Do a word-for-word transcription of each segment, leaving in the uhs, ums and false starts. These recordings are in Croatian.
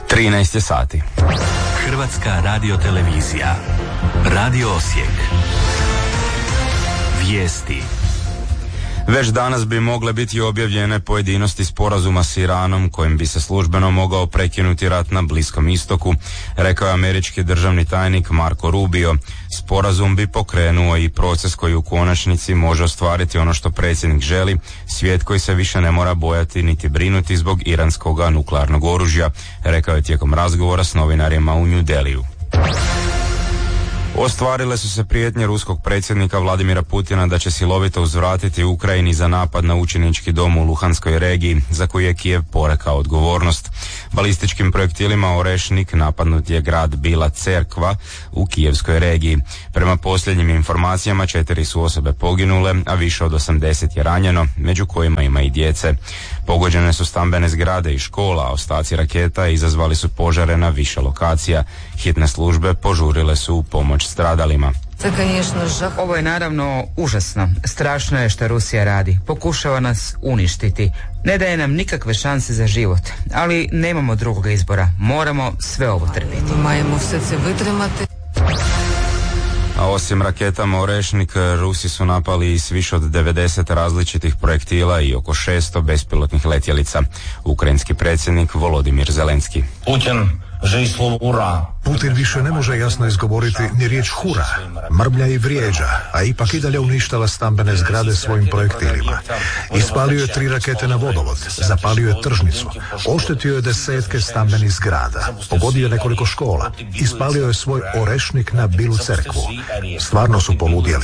trinaest je sati. Hrvatska radiotelevizija. Radio Osijek. Vijesti. Već danas bi mogle biti objavljene pojedinosti sporazuma s Iranom kojim bi se službeno mogao prekinuti rat na Bliskom istoku, rekao je američki državni tajnik Marco Rubio. Sporazum bi pokrenuo i proces koji u konačnici može ostvariti ono što predsjednik želi, svijet koji se više ne mora bojati niti brinuti zbog iranskog nuklearnog oružja, rekao je tijekom razgovora s novinarima u New Delhiju. Ostvarile su se prijetnje ruskog predsjednika Vladimira Putina da će silovito uzvratiti Ukrajini za napad na učenički dom u Luhanskoj regiji, za koji je Kijev porekao odgovornost. Balističkim projektilima Orešnik napadnut je grad Bila Cerkva u Kijevskoj regiji. Prema posljednjim informacijama četiri su osobe poginule, a više od osamdeset je ranjeno, među kojima ima i djece. Pogođene su stambene zgrade i škola, a ostaci raketa izazvali su požare na više lokacija. Hitne službe požurile su u pomoć stradalima. Ovo je naravno užasno. Strašno je što Rusija radi. Pokušava nas uništiti. Ne daje nam nikakve šanse za život. Ali nemamo drugog izbora. Moramo sve ovo trpiti. A osim raketama Orešnik, Rusi su napali s više od devedeset različitih projektila i oko šesto bespilotnih letjelica. Ukrajinski predsjednik Volodimir Zelenski. Putin Putin više ne može jasno izgovoriti ni riječ hura. Mrblja i vrijeđa, a ipak i dalje uništava stambene zgrade svojim projektilima. Ispalio je tri rakete na vodovod, zapalio je tržnicu, oštetio je desetke stambenih zgrada, pogodio je nekoliko škola, ispalio je svoj Orešnik na Bilu Cerkvu. Stvarno su poludjeli.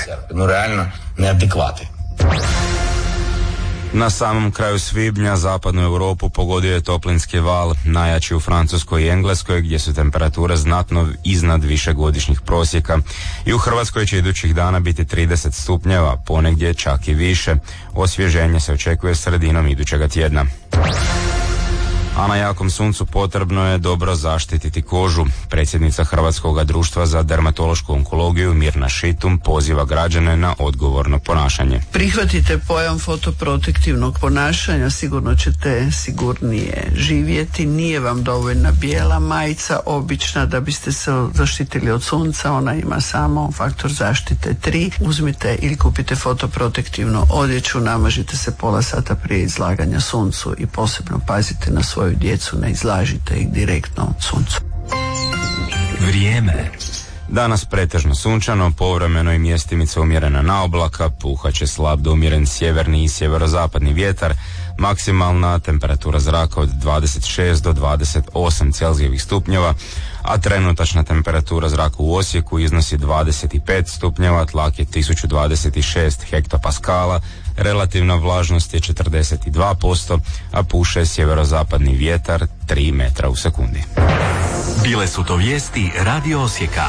Na samom kraju svibnja zapadnu Europu pogodio je toplinski val, najjači u Francuskoj i Engleskoj, gdje su temperature znatno iznad višegodišnjih prosjeka. I u Hrvatskoj će idućih dana biti trideset stupnjeva, ponegdje čak i više. Osvježenje se očekuje sredinom idućega tjedna. A na jakom suncu potrebno je dobro zaštititi kožu. Predsjednica Hrvatskog društva za dermatološku onkologiju Mirna Šitum poziva građane na odgovorno ponašanje. Prihvatite pojam fotoprotektivnog ponašanja, sigurno ćete sigurnije živjeti. Nije vam dovoljna bijela majica, obična, da biste se zaštitili od sunca. Ona ima samo faktor zaštite tri. Uzmite ili kupite fotoprotektivnu odjeću, namažite se pola sata prije izlaganja suncu i posebno pazite na svoj svoju djecu, ne izlažite ih direktno suncu. Vrijeme. Danas pretežno sunčano, povremeno i mjestimica umjerena na oblaka, puhaće slab do umjeren sjeverni i sjeverozapadni vjetar, maksimalna temperatura zraka od dvadeset šest do dvadeset osam celzijevih stupnjeva, a trenutačna temperatura zraka u Osijeku iznosi dvadeset pet stupnjeva, tlak je tisuću dvadeset šest hektopaskala, relativna vlažnost je četrdeset dva posto, a puše sjeverozapadni vjetar tri metra u sekundi. Bile su to vijesti Radio Osijeka.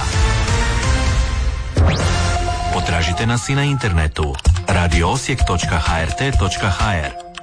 Potražite nas i na internetu radio osijek točka h r t točka h r.